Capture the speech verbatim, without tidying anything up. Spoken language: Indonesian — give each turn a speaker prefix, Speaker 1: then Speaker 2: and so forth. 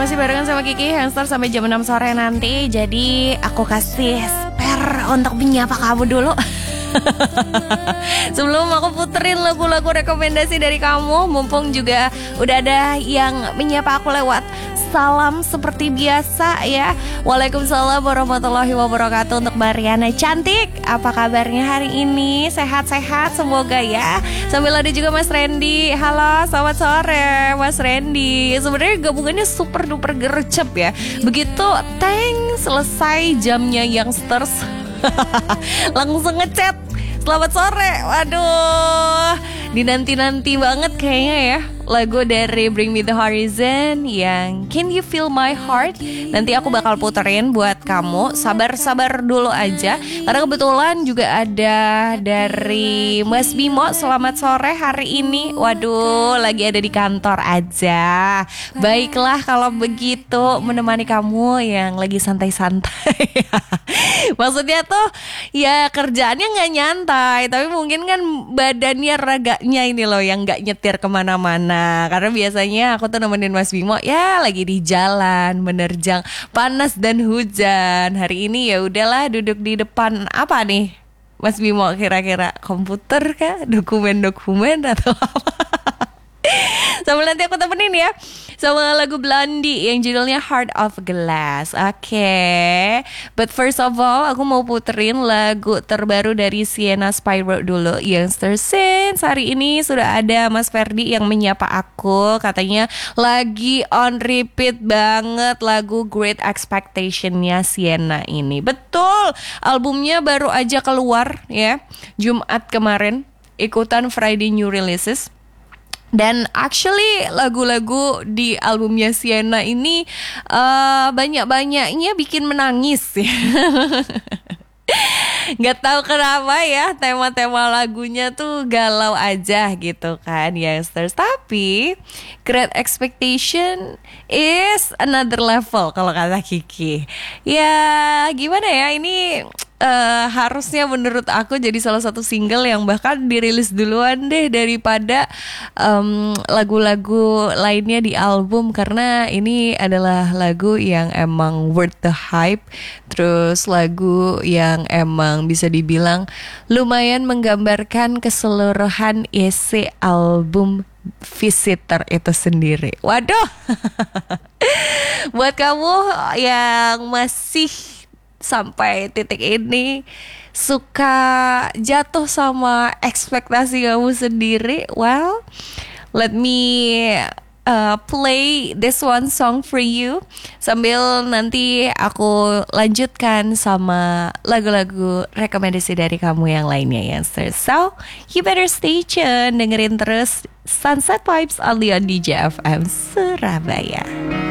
Speaker 1: masih barengan sama Kiki Hamster sampai jam enam sore nanti. Jadi aku kasih spare untuk menyapa kamu dulu. Sebelum aku puterin lagu-lagu rekomendasi dari kamu, mumpung juga udah ada yang menyapa aku lewat salam seperti biasa ya. Waalaikumsalam warahmatullahi wabarakatuh untuk Mariana cantik. Apa kabarnya hari ini? Sehat-sehat semoga ya. Sambil ada juga Mas Randy. Halo, selamat sore Mas Randy. Sebenarnya gabungannya super duper gercep ya. Begitu teng selesai jamnya Youngsters langsung ngechat selamat sore. Waduh, dinanti-nanti banget kayaknya ya lagu dari Bring Me The Horizon yang Can You Feel My Heart. Nanti aku bakal puterin buat kamu. Sabar-sabar dulu aja, karena kebetulan juga ada dari Mas Bimo. Selamat sore hari ini. Waduh, lagi ada di kantor aja. Baiklah kalau begitu, menemani kamu yang lagi santai-santai. Maksudnya tuh ya kerjaannya gak nyantai, tapi mungkin kan badannya, raganya ini loh yang gak nyetir kemana-mana. Nah, karena biasanya aku tuh nemenin Mas Bimo ya lagi di jalan menerjang panas dan hujan. Hari ini ya udahlah duduk di depan apa nih Mas Bimo, kira-kira komputer kah, dokumen-dokumen atau apa? Sambil nanti aku temenin ya sama lagu Blondie yang judulnya Heart of Glass. Oke, okay. But first of all, aku mau puterin lagu terbaru dari Sienna Spyro dulu, Youngsters. Since hari ini sudah ada Mas Ferdi yang menyapa aku, katanya lagi on repeat banget lagu Great Expectation-nya Sienna ini. Betul, albumnya baru aja keluar ya Jumat kemarin, ikutan Friday New Releases. Dan actually lagu-lagu di albumnya Sienna ini uh, banyak-banyaknya bikin menangis ya. Gak tahu kenapa ya, tema-tema lagunya tuh galau aja gitu kan Youngsters. Tapi Great Expectation is another level kalau kata Kiki. Ya gimana ya, ini Uh, harusnya menurut aku jadi salah satu single yang bahkan dirilis duluan deh daripada um, lagu-lagu lainnya di album, karena ini adalah lagu yang emang worth the hype. Terus lagu yang emang bisa dibilang lumayan menggambarkan keseluruhan isi album Visitor itu sendiri. Waduh. Buat kamu yang masih sampai titik ini suka jatuh sama ekspektasi kamu sendiri, well, let me uh, play this one song for you sambil nanti aku lanjutkan sama lagu-lagu rekomendasi dari kamu yang lainnya ya. So you better stay tuned, dengerin terus Sunset Vibes only on D J F M Surabaya.